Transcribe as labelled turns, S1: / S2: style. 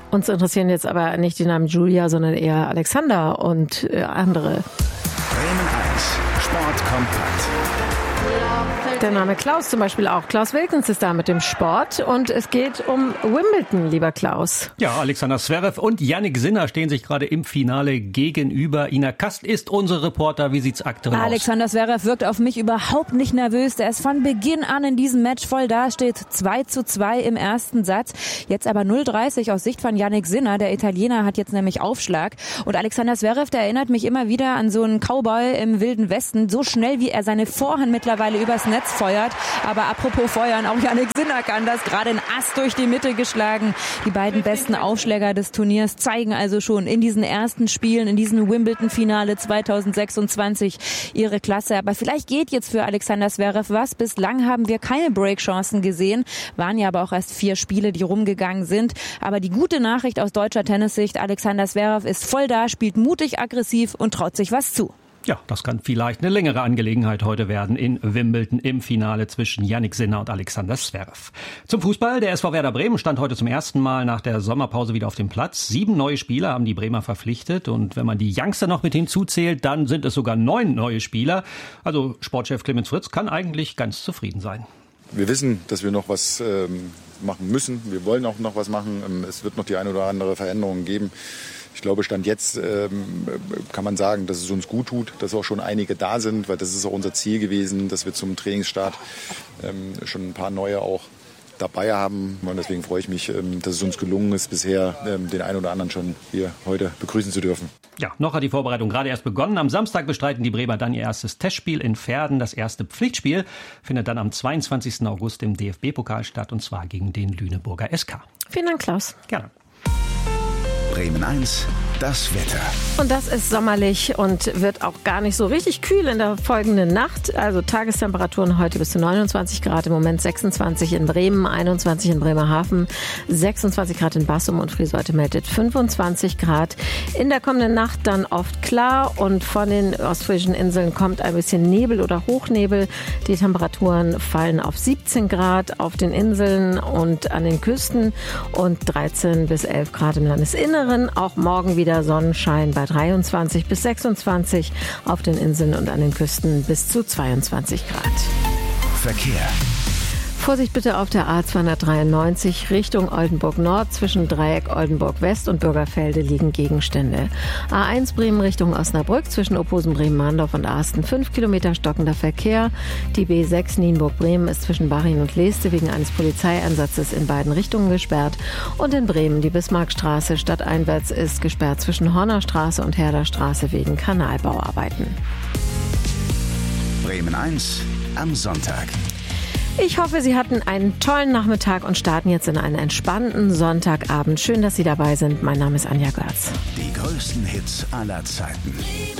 S1: Uns interessieren jetzt aber nicht die Namen Julia, sondern eher Alexander und andere.
S2: Bremen 1, Sport kompakt.
S1: Der Name Klaus zum Beispiel auch. Klaus Wilkens ist da mit dem Sport und es geht um Wimbledon, lieber Klaus.
S3: Ja, Alexander Zverev und Jannik Sinner stehen sich gerade im Finale gegenüber. Ina Kast ist unser Reporter. Wie sieht's aktuell aus?
S4: Alexander Zverev wirkt auf mich überhaupt nicht nervös. Der ist von Beginn an in diesem Match voll da, steht 2:2 im ersten Satz. Jetzt aber 0:30 aus Sicht von Jannik Sinner. Der Italiener hat jetzt nämlich Aufschlag. Und Alexander Zverev, der erinnert mich immer wieder an so einen Cowboy im Wilden Westen. So schnell, wie er seine Vorhand mittlerweile übers Netz feuert. Aber apropos Feuern, auch Jannik Sinner kann das. Gerade ein Ass durch die Mitte geschlagen. Die beiden besten Aufschläger des Turniers zeigen also schon in diesen ersten Spielen, in diesem Wimbledon-Finale 2026 ihre Klasse. Aber vielleicht geht jetzt für Alexander Zverev was. Bislang haben wir keine Breakchancen gesehen. Waren ja aber auch erst 4 Spiele, die rumgegangen sind. Aber die gute Nachricht aus deutscher Tennissicht, Alexander Zverev ist voll da, spielt mutig, aggressiv und traut sich was zu.
S3: Ja, das kann vielleicht eine längere Angelegenheit heute werden in Wimbledon im Finale zwischen Jannik Sinner und Alexander Zverev. Zum Fußball. Der SV Werder Bremen stand heute zum ersten Mal nach der Sommerpause wieder auf dem Platz. 7 neue Spieler haben die Bremer verpflichtet. Und wenn man die Youngster noch mit hinzuzählt, dann sind es sogar 9 neue Spieler. Also Sportchef Clemens Fritz kann eigentlich ganz zufrieden sein.
S5: Wir wissen, dass wir noch was machen müssen. Wir wollen auch noch was machen. Es wird noch die eine oder andere Veränderung geben. Ich glaube, Stand jetzt kann man sagen, dass es uns gut tut, dass auch schon einige da sind, weil das ist auch unser Ziel gewesen, dass wir zum Trainingsstart schon ein paar neue auch dabei haben. Und deswegen freue ich mich, dass es uns gelungen ist, bisher den einen oder anderen schon hier heute begrüßen zu dürfen.
S3: Ja, noch hat die Vorbereitung gerade erst begonnen. Am Samstag bestreiten die Bremer dann ihr erstes Testspiel in Verden. Das erste Pflichtspiel findet dann am 22. August im DFB-Pokal statt, und zwar gegen den Lüneburger SK.
S1: Vielen Dank, Klaus.
S3: Gerne.
S2: Bremen 1, das Wetter.
S1: Und das ist sommerlich und wird auch gar nicht so richtig kühl in der folgenden Nacht. Also Tagestemperaturen heute bis zu 29 Grad, im Moment 26 in Bremen, 21 in Bremerhaven, 26 Grad in Bassum und Friseute meldet 25 Grad. In der kommenden Nacht dann oft klar und von den ostfriesischen Inseln kommt ein bisschen Nebel oder Hochnebel. Die Temperaturen fallen auf 17 Grad auf den Inseln und an den Küsten und 13 bis 11 Grad im Landesinneren. Auch morgen wieder Sonnenschein bei 23 bis 26, auf den Inseln und an den Küsten bis zu 22 Grad.
S2: Verkehr.
S1: Vorsicht bitte auf der A293 Richtung Oldenburg Nord. Zwischen Dreieck Oldenburg West und Bürgerfelde liegen Gegenstände. A1 Bremen Richtung Osnabrück zwischen Opposen Bremen-Mahndorf und Asten 5 Kilometer stockender Verkehr. Die B6 Nienburg-Bremen ist zwischen Bachin und Leeste wegen eines Polizeieinsatzes in beiden Richtungen gesperrt. Und in Bremen die Bismarckstraße stadteinwärts ist gesperrt zwischen Hornerstraße und Herderstraße wegen Kanalbauarbeiten.
S2: Bremen 1 am Sonntag.
S1: Ich hoffe, Sie hatten einen tollen Nachmittag und starten jetzt in einen entspannten Sonntagabend. Schön, dass Sie dabei sind. Mein Name ist Anja Görz.
S2: Die größten Hits aller Zeiten.